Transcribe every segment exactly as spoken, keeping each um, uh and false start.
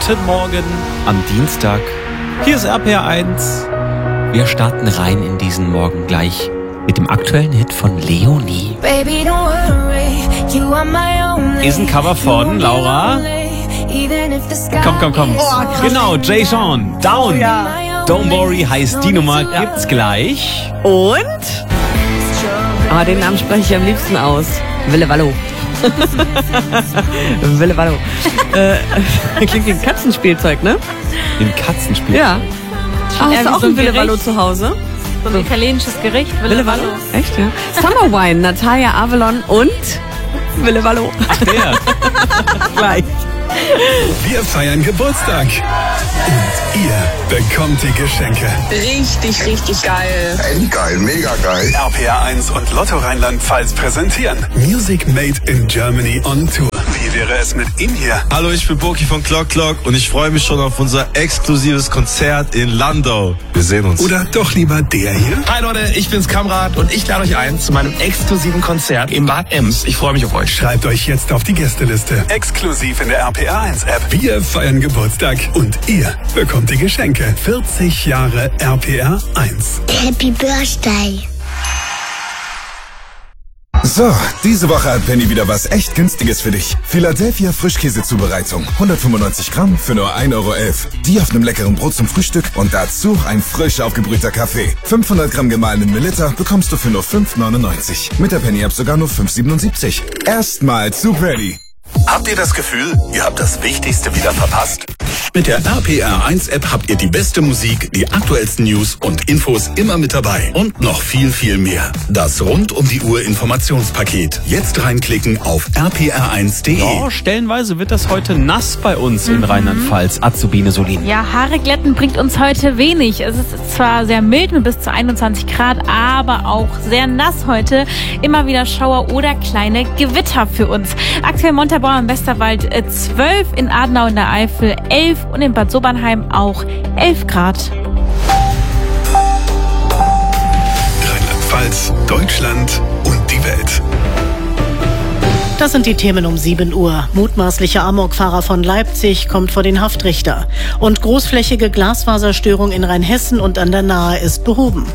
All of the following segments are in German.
Guten Morgen am Dienstag. Hier ist R P R eins. Wir starten rein in diesen Morgen gleich mit dem aktuellen Hit von Leonie. Baby, don't worry, you are my only. Ist ein Cover von Laura. Komm, komm, komm. Oh, genau, Jay Sean. Down. Oh, ja. Don't worry heißt die Nummer. Gibt's gleich. Und? Ah, den Namen spreche ich am liebsten aus. Wille Wallo. Wille Wallo. äh, klingt wie ein Katzenspielzeug, ne? Ein Katzenspiel. Ja. Ah, hast Ja, du wie auch so ein ein Wille Gericht. Wallo zu Hause? So ein italienisches Gericht, Wille Wallo? Echt, ja? Summer Wine, Natalia Avalon und Wille Wallo. Ach, der. Gleich. Wir feiern Geburtstag. Und ihr bekommt die Geschenke. Richtig, richtig geil. Endgeil, mega geil. R P R eins und Lotto Rheinland-Pfalz präsentieren Music Made in Germany on Tour. Wie wäre es mit ihm hier? Hallo, ich bin Boki von Clock Clock und ich freue mich schon auf unser exklusives Konzert in Landau. Wir sehen uns. Oder doch lieber der hier? Hi Leute, ich bin's Kamrat und ich lade euch ein zu meinem exklusiven Konzert im Bad Ems. Ich freue mich auf euch. Schreibt euch jetzt auf die Gästeliste. Exklusiv in der R P R eins App. Wir feiern Geburtstag und ihr bekommt die Geschenke. vierzig Jahre R P R eins. Happy Birthday. So, diese Woche hat Penny wieder was echt Günstiges für dich. Philadelphia Frischkäsezubereitung. hundertfünfundneunzig Gramm für nur ein Euro elf. Die auf einem leckeren Brot zum Frühstück und dazu ein frisch aufgebrühter Kaffee. fünfhundert Gramm gemahlenen Melitta bekommst du für nur fünf neunundneunzig. Mit der Penny-App sogar nur fünf siebenundsiebzig. Erstmal zu Penny. Habt ihr das Gefühl, ihr habt das Wichtigste wieder verpasst? Mit der R P R eins App habt ihr die beste Musik, die aktuellsten News und Infos immer mit dabei. Und noch viel, viel mehr. Das rund um die Uhr Informationspaket. Jetzt reinklicken auf r p r eins punkt de. Ja, stellenweise wird das heute nass bei uns in Rheinland-Pfalz. Azubine Solin. Ja, Haare glätten bringt uns heute wenig. Es ist zwar sehr mild mit bis zu einundzwanzig Grad, aber auch sehr nass heute. Immer wieder Schauer oder kleine Gewitter für uns. Aktuell Montabaur im Westerwald zwölf, in Adenau in der Eifel elf und in Bad Sobernheim auch elf Grad. Rheinland-Pfalz, Deutschland und die Welt. Das sind die Themen um sieben Uhr. Mutmaßlicher Amokfahrer von Leipzig kommt vor den Haftrichter. Und großflächige Glasfaserstörung in Rheinhessen und an der Nahe ist behoben.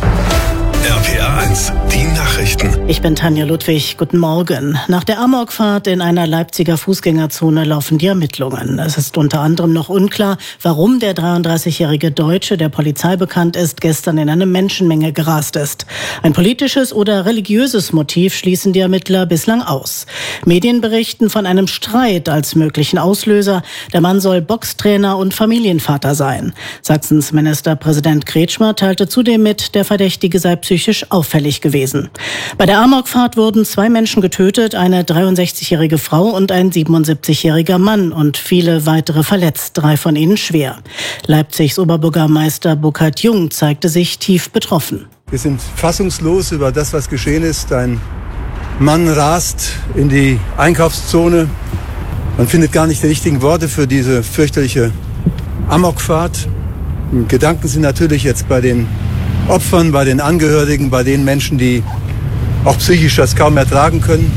R P R eins, die Nachrichten. Ich bin Tanja Ludwig. Guten Morgen. Nach der Amokfahrt in einer Leipziger Fußgängerzone laufen die Ermittlungen. Es ist unter anderem noch unklar, warum der dreiunddreißigjährige Deutsche, der Polizei bekannt ist, gestern in eine Menschenmenge gerast ist. Ein politisches oder religiöses Motiv schließen die Ermittler bislang aus. Medien berichten von einem Streit als möglichen Auslöser. Der Mann soll Boxtrainer und Familienvater sein. Sachsens Ministerpräsident Kretschmer teilte zudem mit, der Verdächtige sei psychisch auffällig gewesen. Bei der Amokfahrt wurden zwei Menschen getötet, eine dreiundsechzigjährige Frau und ein siebenundsiebzigjähriger Mann und viele weitere verletzt, drei von ihnen schwer. Leipzigs Oberbürgermeister Burkhard Jung zeigte sich tief betroffen. Wir sind fassungslos über das, was geschehen ist. Ein Mann rast in die Einkaufszone. Man findet gar nicht die richtigen Worte für diese fürchterliche Amokfahrt. Gedanken sind natürlich jetzt bei den Opfern, bei den Angehörigen, bei den Menschen, die auch psychisch das kaum ertragen können.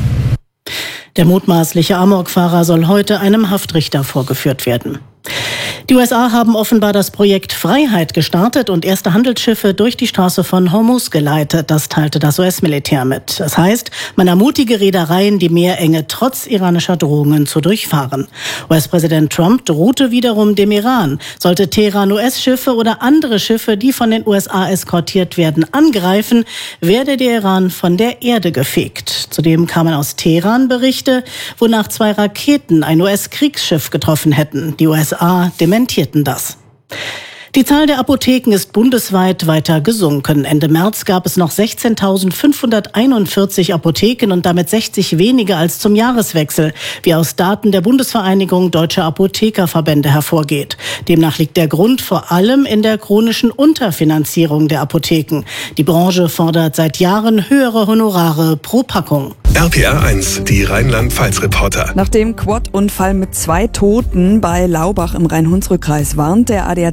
Der mutmaßliche Amokfahrer soll heute einem Haftrichter vorgeführt werden. Die U S A haben offenbar das Projekt Freiheit gestartet und erste Handelsschiffe durch die Straße von Hormuz geleitet. Das teilte das U S-Militär mit. Das heißt, man ermutige Reedereien, die Meerenge trotz iranischer Drohungen zu durchfahren. U S-Präsident Trump drohte wiederum dem Iran. Sollte Teheran U S-Schiffe oder andere Schiffe, die von den U S A eskortiert werden, angreifen, werde der Iran von der Erde gefegt. Zudem kamen aus Teheran Berichte, wonach zwei Raketen ein U S-Kriegsschiff getroffen hätten. Die U S A dementierten das. Die Zahl der Apotheken ist bundesweit weiter gesunken. Ende März gab es noch sechzehntausendfünfhunderteinundvierzig Apotheken und damit sechzig weniger als zum Jahreswechsel, wie aus Daten der Bundesvereinigung Deutscher Apothekerverbände hervorgeht. Demnach liegt der Grund vor allem in der chronischen Unterfinanzierung der Apotheken. Die Branche fordert seit Jahren höhere Honorare pro Packung. R P R eins, die Rheinland-Pfalz-Reporter. Nach dem Quad-Unfall mit zwei Toten bei Laubach im Rhein-Hunsrück-Kreis warnt der A D A C Mittel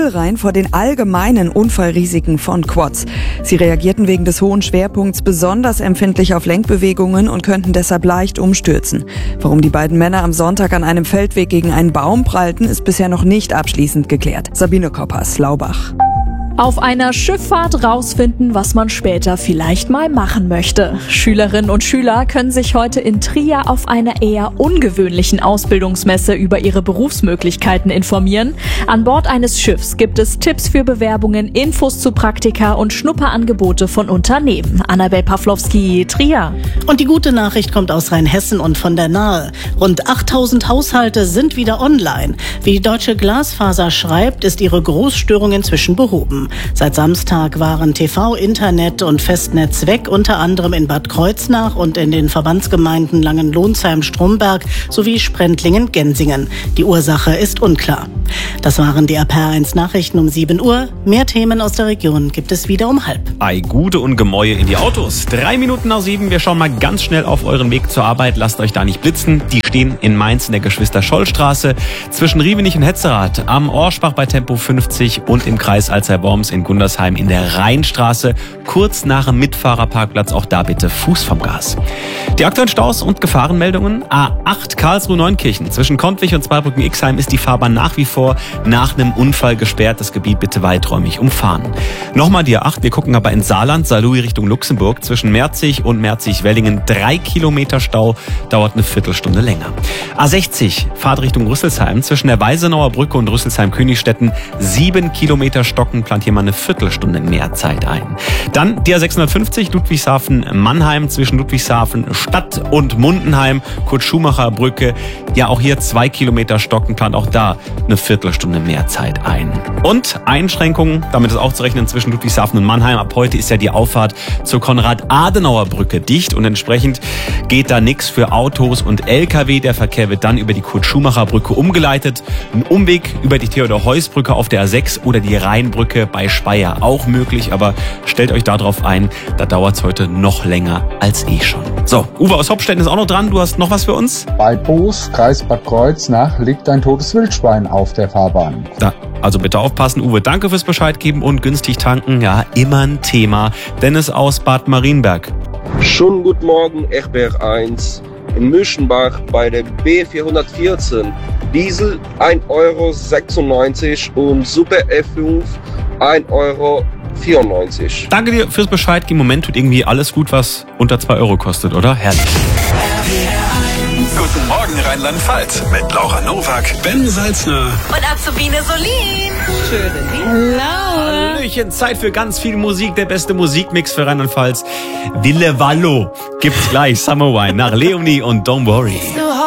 Kielrhein vor den allgemeinen Unfallrisiken von Quads. Sie reagierten wegen des hohen Schwerpunkts besonders empfindlich auf Lenkbewegungen und könnten deshalb leicht umstürzen. Warum die beiden Männer am Sonntag an einem Feldweg gegen einen Baum prallten, ist bisher noch nicht abschließend geklärt. Sabine Koppers, Laubach. Auf einer Schifffahrt rausfinden, was man später vielleicht mal machen möchte. Schülerinnen und Schüler können sich heute in Trier auf einer eher ungewöhnlichen Ausbildungsmesse über ihre Berufsmöglichkeiten informieren. An Bord eines Schiffs gibt es Tipps für Bewerbungen, Infos zu Praktika und Schnupperangebote von Unternehmen. Annabel Pawlowski, Trier. Und die gute Nachricht kommt aus Rheinhessen und von der Nahe. Rund achttausend Haushalte sind wieder online. Wie die Deutsche Glasfaser schreibt, ist ihre Großstörung inzwischen behoben. Seit Samstag waren T V, Internet und Festnetz weg, unter anderem in Bad Kreuznach und in den Verbandsgemeinden Langenlohnsheim, Stromberg sowie Sprendlingen-Gensingen. Die Ursache ist unklar. Das waren die R P R eins Nachrichten um sieben Uhr. Mehr Themen aus der Region gibt es wieder um halb. Ei, Gude und Gemäue in die Autos. Drei Minuten nach sieben. Wir schauen mal ganz schnell auf euren Weg zur Arbeit. Lasst euch da nicht blitzen. Die stehen in Mainz in der Geschwister-Scholl-Straße, zwischen Rievenich und Hetzerath, am Orschbach bei Tempo fünfzig und im Kreis Alzey-Worms in Gundersheim in der Rheinstraße, kurz nach dem Mitfahrerparkplatz. Auch da bitte Fuß vom Gas. Die aktuellen Staus und Gefahrenmeldungen. A acht Karlsruhe-Neunkirchen. Zwischen Kontwich und Zweibrücken-Ixheim ist die Fahrbahn nach wie vor nach einem Unfall gesperrt. Das Gebiet bitte weiträumig umfahren. Nochmal die A acht. Wir gucken aber ins Saarland, Saarlouis Richtung Luxemburg. Zwischen Merzig und Merzig-Wellingen drei Kilometer Stau. Dauert eine Viertelstunde länger. A sechzig. Fahrt Richtung Rüsselsheim. Zwischen der Weisenauer Brücke und Rüsselsheim-Königstetten sieben Kilometer Stocken. Plant hier mal eine Viertelstunde mehr Zeit ein. Dann die A sechshundertfünfzig. Ludwigshafen-Mannheim. Zwischen Ludwigshafen Stadt und Mundenheim. Kurt-Schumacher-Brücke. Ja, auch hier zwei Kilometer Stocken. Plant auch da eine Viertelstunde mehr Zeit ein. Und Einschränkungen, damit ist auch zu rechnen, zwischen Ludwigshafen und Mannheim. Ab heute ist ja die Auffahrt zur Konrad-Adenauer-Brücke dicht und entsprechend geht da nichts für Autos und L K W. Der Verkehr wird dann über die Kurt-Schumacher-Brücke umgeleitet. Ein Umweg über die Theodor-Heuss-Brücke auf der A sechs oder die Rheinbrücke bei Speyer auch möglich, aber stellt euch darauf ein, da dauert es heute noch länger als eh schon. So, Uwe aus Hopstetten ist auch noch dran. Du hast noch was für uns? Bei Boos, Kreis Bad Kreuznach, liegt ein totes Wildschwein auf der Fahrbahn. Da, also bitte aufpassen, Uwe. Danke fürs Bescheid geben und günstig tanken. Ja, immer ein Thema. Dennis aus Bad Marienberg. Schönen guten Morgen, R P R eins. In Müschenbach bei der B vierhundertvierzehn. Diesel ein Euro sechsundneunzig und Super F fünf ein Euro vierundneunzig. Danke dir fürs Bescheid. Im Moment tut irgendwie alles gut, was unter zwei Euro kostet, oder? Herrlich. Guten Morgen Rheinland-Pfalz mit Laura Nowak, Ben Salzner und Azubine Solin. Schöne Hallo. Hallöchen, Zeit für ganz viel Musik. Der beste Musikmix für Rheinland-Pfalz. Wille Wallo gibt's gleich. Summer Wine nach Leonie und Don't Worry. So